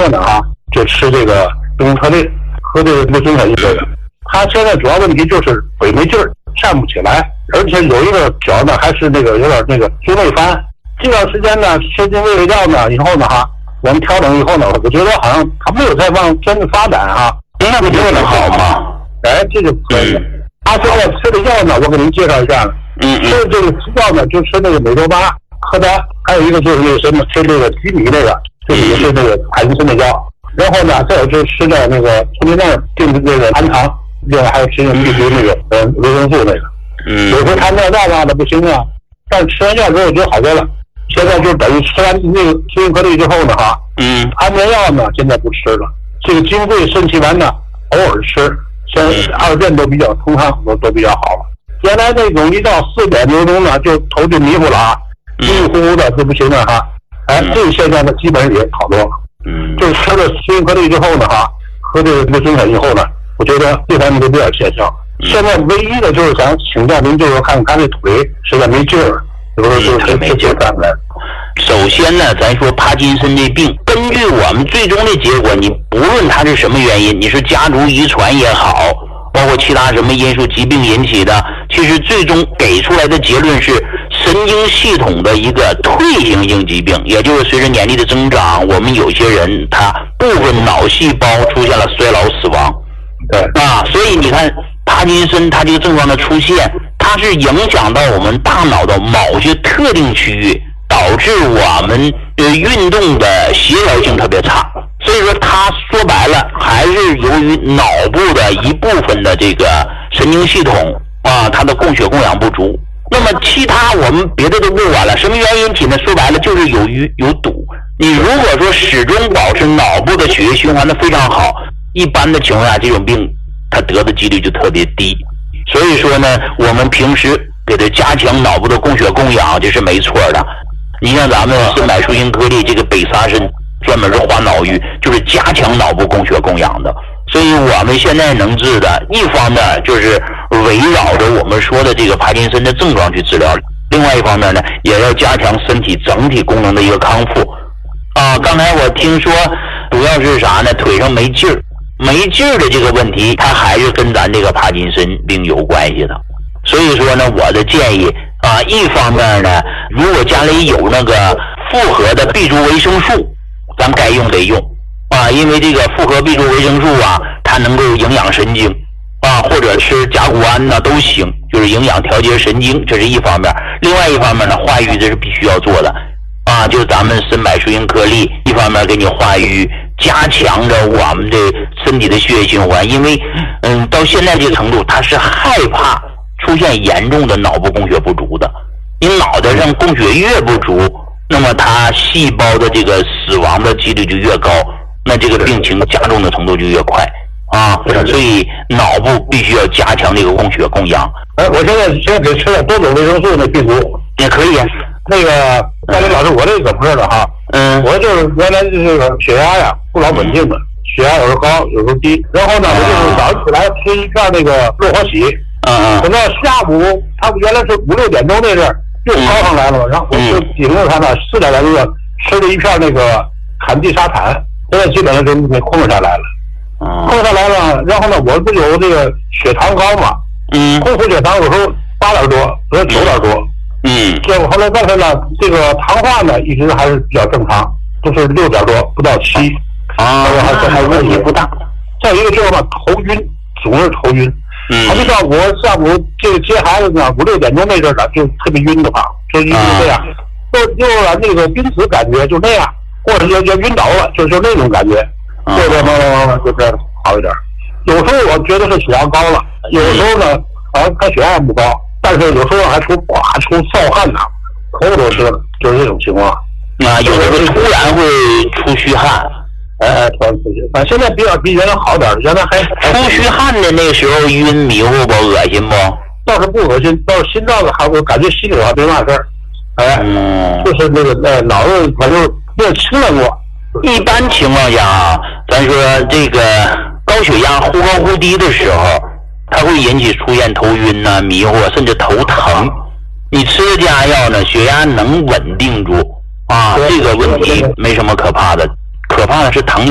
课呢就吃这个冰用特利和这个绿松粉这个。他现在主要问题就是腿没劲儿，站不起来，而且有一个脚呢还是那个有点那个足内翻。这段时间呢，吃进胃胃药呢以后呢我们调整以后呢，我觉得好像他没有再往真的发展那不就很好吗？ 哎，这就可以。他现在吃的药呢，我给您介绍一下了。吃这个药呢，就吃那个美多巴、柯达，还有一个就是那个什么，吃那个吉米那个，就是也是那个帕金森的药。然后呢，再有就是吃的那个促进症定的那个氨糖，另外还有吃那必须那个维生素那个。有时候他尿道的不行啊，但是吃完药之后就好多了。现在就等于吃完那个舒运颗粒之后呢安眠药呢现在不吃了。这个金匮肾气丸呢偶尔吃，现在二便都比较通畅，都比较好了。原来那种一到4点多钟呢就头就迷糊了迷迷糊糊的就不行了这个现在呢基本也好多了。就是吃了舒运颗粒之后呢喝这个绿松粉以后呢，我觉得这方面都比较见效。现在唯一的就是想请教您，就是看他这腿实在没劲儿，有时候就是没劲干来。 首先呢，咱说帕金森这病，根据我们最终的结果，你不论它是什么原因，你是家族遗传也好，包括其他什么因素疾病引起的，其实最终给出来的结论是神经系统的一个退行性疾病，也就是随着年龄的增长，我们有些人他部分脑细胞出现了衰老死亡。所以你看帕金森它这个症状的出现，它是影响到我们大脑的某些特定区域，导致我们运动的协调性特别差。所以说它说白了还是由于脑部的一部分的这个神经系统它的供血供氧不足。那么其他我们别的都不管了，什么原因引起呢？说白了就是有堵。你如果说始终保持脑部的血液循环的非常好，一般的情况下这种病它得的几率就特别低。所以说呢，我们平时给它加强脑部的供血供氧，这是没错的。你像咱们肾柏舒欣颗粒这个北沙参专门是化脑瘀，就是加强脑部供血供氧的。所以我们现在能治的，一方面就是围绕着我们说的这个帕金森的症状去治疗，另外一方面呢，也要加强身体整体功能的一个康复。刚才我听说主要是啥呢？腿上没劲儿。没劲儿的这个问题，它还是跟咱这个帕金森病有关系的。所以说呢，我的建议一方面呢，如果家里有那个复合的 B 族维生素，咱该用得用因为这个复合 B 族维生素它能够营养神经或者吃甲钴胺都行，就是营养调节神经，这是一方面。另外一方面呢，化瘀这是必须要做的就是咱们肾柏舒欣颗粒，一方面给你化瘀，加强着我们的身体的血液循环。因为到现在这个程度，他是害怕出现严重的脑部供血不足的。你脑袋上供血越不足，那么它细胞的这个死亡的几率就越高，那这个病情加重的程度就越快所以脑部必须要加强这个供血供氧。 我现在给吃了多种维生素那病毒也可以那个大林老师，我这个怎么事的我就是原来这个血压不老稳定的，血压有时候高有时候低，然后呢我就是早上起来吃一片那个乐活喜等到下午他原来是5、6点钟那阵又高上来了，然后我就顶着他呢4点来钟吃了一片那个坎地沙坦，现在基本上给控制下来了控制下来了。然后呢我不有这个血糖高嘛空腹血糖有时候8点多有时候9点多结果后来但是呢这个糖化呢一直还是比较正常，都是6点多不到7还问题不大。再一个就是头晕，总是头晕好比像我下午这个接孩子呢5、6点钟那阵呢就特别晕的话，就一直这样就那个濒死感觉就那样，或者就晕倒了，就那种感觉慢慢就这样好一点。有时候我觉得是血压高了，有时候呢好像他血压不高，但是有时候还出臊汗头发都湿了，就是这种情况有的时候突然会出虚汗突然出虚汗现在比原来好点，原来还出虚汗的那时候晕迷糊不恶心不？ 倒是不恶心，倒是心脏还我感觉心里还没嘛事儿就是那个脑子反正也清了过。 一般情况下咱说这个高血压忽高忽低的时候，它会引起出现头晕迷糊甚至头疼。你吃的降压药呢，血压能稳定住这个问题没什么可怕的，可怕的是糖尿